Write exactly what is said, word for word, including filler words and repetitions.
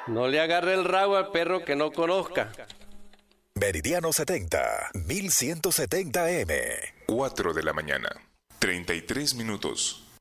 No le agarre el rabo al perro que no conozca. Meridiano setenta, mil ciento setenta M. cuatro de la mañana, treinta y tres minutos.